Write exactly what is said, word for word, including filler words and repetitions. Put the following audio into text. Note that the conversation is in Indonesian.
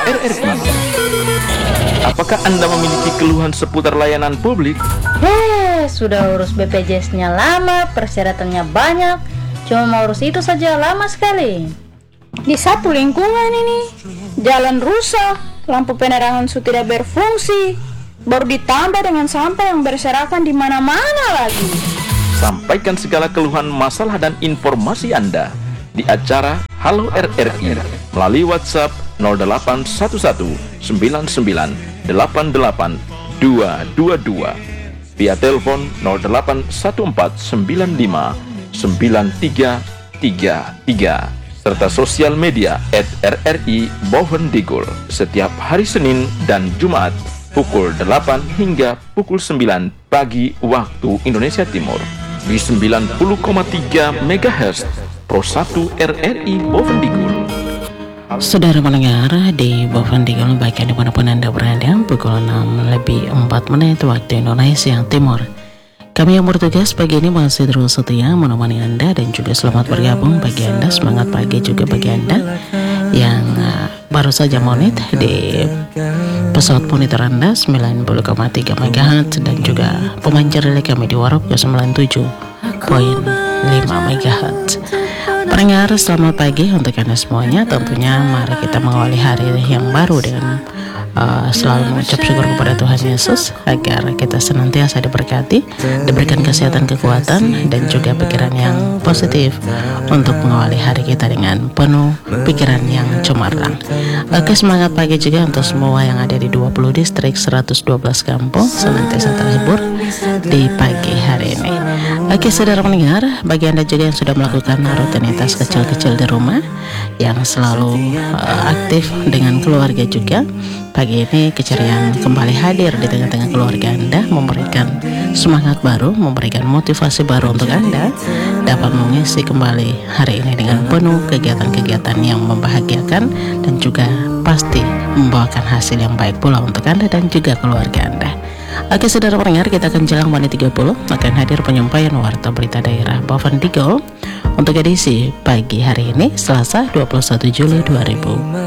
R R I. Apakah Anda memiliki keluhan seputar layanan publik? Heh, sudah urus B P J S-nya lama, persyaratannya banyak, cuma mau urus itu saja lama sekali. Di satu lingkungan ini, jalan rusak, lampu penerangan sudah tidak berfungsi, baru ditambah dengan sampah yang berserakan di mana-mana lagi. Sampaikan segala keluhan, masalah, dan informasi Anda di acara Halo R R I melalui WhatsApp nol delapan satu satu sembilan sembilan delapan delapan dua dua dua, via telepon nol delapan satu empat sembilan lima sembilan tiga tiga tiga, serta sosial media et R R I Bovendigul setiap hari Senin dan Jumat pukul delapan hingga pukul sembilan pagi waktu Indonesia Timur di sembilan puluh koma tiga megahertz Pro satu R R I Bovendigul. Saudara pendengar di Bovendigul, baik yang dimanapun Anda berada, pukul enam lebih empat menit waktu Indonesia Timur. Kami yang bertugas pagi ini masih terus setia menemani Anda, dan juga selamat bergabung bagi Anda, semangat pagi juga bagi Anda yang uh, baru saja monit di pesawat monitor Anda sembilan puluh koma tiga megahertz, dan juga pemancar relay kami di Warop ke sembilan puluh tujuh koma lima megahertz. Pendengar, selamat pagi untuk Anda semuanya. Tentunya mari kita mengawali hari yang baru dengan uh, selalu mengucap syukur kepada Tuhan Yesus agar kita senantiasa diberkati, diberikan kesehatan, kekuatan, dan juga pikiran yang positif untuk mengawali hari kita dengan penuh pikiran yang cemerlang. Oke, semangat pagi juga untuk semua yang ada di dua puluh distrik, seratus dua belas kampung, senantiasa terhibur di pagi hari ini. Oke, saudara pendengar, bagi Anda juga yang sudah melakukan rutinitas kecil-kecil di rumah, yang selalu uh, aktif dengan keluarga juga, pagi ini keceriaan kembali hadir di tengah-tengah keluarga Anda, memberikan semangat baru, memberikan motivasi baru untuk Anda dapat mengisi kembali hari ini dengan penuh kegiatan-kegiatan yang membahagiakan dan juga pasti membawakan hasil yang baik pula untuk Anda dan juga keluarga Anda. Oke, saudara pendengar, kita akan jelang menit tiga puluh akan hadir penyampaian warta berita daerah Bovendigul untuk edisi pagi hari ini, Selasa dua puluh satu Juli dua ribu